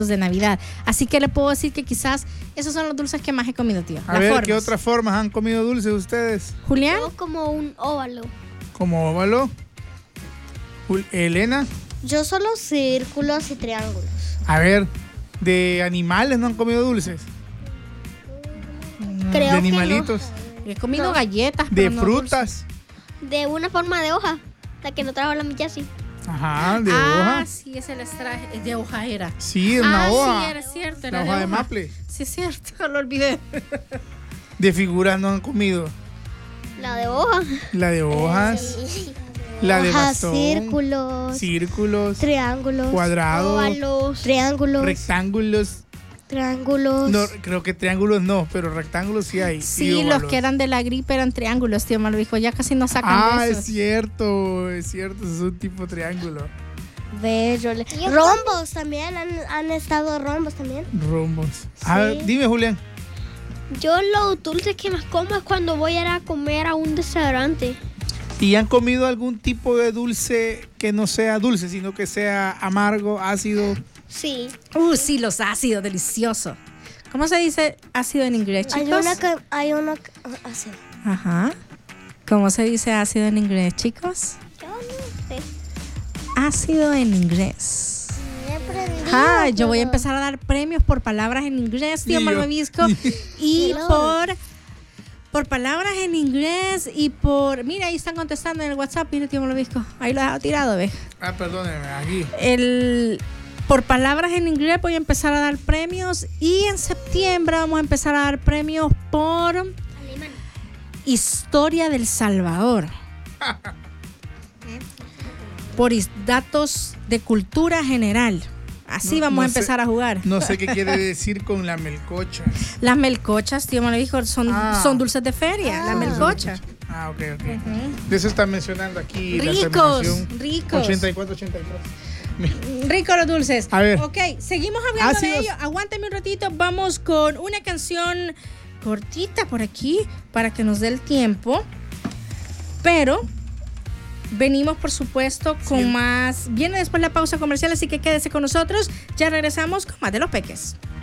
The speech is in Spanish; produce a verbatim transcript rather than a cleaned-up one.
de Navidad. Así que le puedo decir que quizás esos son los dulces que más he comido, tío. A Las ver, formas. ¿qué otras formas han comido dulces ustedes? Julián. Yo como un óvalo. ¿Como óvalo? Jul- Elena. Yo solo círculos y triángulos. A ver, ¿de animales no han comido dulces? Creo ¿De que animalitos? He comido No. galletas. ¿De pero no frutas? De una forma de hoja. La que no trajo la Miyasi. Ajá, de dulces. Ah, hoja. sí, ese les traje. Es de hoja era. Sí, de una ah, hoja. sí, era cierto. Era La de hoja de maple. Sí, es cierto. Lo olvidé. De figuras no han comido. La de hoja. La de hojas. La de Hojas, bastón. círculos. Círculos. Triángulos. Cuadrados. Óvalos. Triángulos. Rectángulos. triángulos. No, creo que triángulos no, pero rectángulos sí hay. Sí, y los óvalos. que eran de la gripe eran triángulos, tío Malvijo. Ya casi no sacan Ah, de es esos. cierto, es cierto, es un tipo triángulo. Ve, yo le- Rombos también. Han, han estado rombos también. Rombos. Ah, dime, Julián. Yo lo dulce que más como es cuando voy a ir a comer a un restaurante. ¿Y han comido algún tipo de dulce que no sea dulce, sino que sea amargo, ácido? Sí. Uh, sí, los ácidos, delicioso. ¿Cómo se dice ácido en inglés, chicos? Hay una que... Hay una que... Así. Ajá. ¿Cómo se dice ácido en inglés, chicos? Yo no sé. Ácido en inglés. Me he aprendido, Ah, yo voy a pero- empezar a dar premios por palabras en inglés, tío Ni yo. Malvavisco. Y Hello. por, por palabras en inglés y por... Mira, ahí están contestando en el WhatsApp. Mira, tío Malvavisco. Ahí lo he dejado tirado, ¿ves? Ah, perdóneme, aquí. El, por palabras en inglés voy a empezar a dar premios. Y en septiembre vamos a empezar a dar premios por Alemán. historia del Salvador. Por is- datos de cultura general. Así No- vamos no a sé- empezar a jugar. No sé qué quiere decir con la melcocha. Las melcochas, tío Malvavisco, son, Ah. son dulces de feria. La melcocha. Ah, ok, ok. De eso está mencionando aquí la Ricos, terminación ricos. ochenta y cuatro ochenta y tres. Ricos los dulces. A ver. Ok, seguimos hablando Ácidos. de ello. Aguántame un ratito. Vamos con una canción cortita por aquí para que nos dé el tiempo. Pero venimos, por supuesto, con Sí. más. Viene después la pausa comercial, así que quédese con nosotros. Ya regresamos con más de los peques.